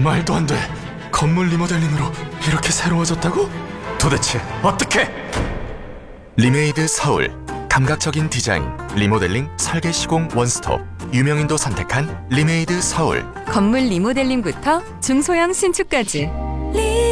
말도 안 돼. 건물 리모델링으로 이렇게 새로워졌다고? 도대체 어떻게? 리메이드 서울. 감각적인 디자인, 리모델링, 설계 시공 원스톱. 유명인도 선택한 리메이드 서울. 건물 리모델링부터 중소형 신축까지